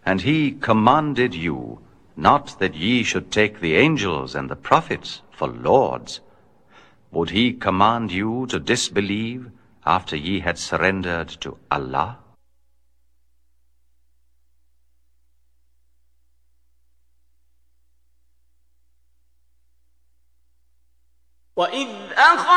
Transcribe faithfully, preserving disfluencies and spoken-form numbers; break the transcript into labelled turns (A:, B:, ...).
A: And he commanded you, not that ye should take the angels and the prophets for lords. Would he command you to disbelieve after ye had surrendered to Allah?
B: وَإِذْ أَخَذْنَا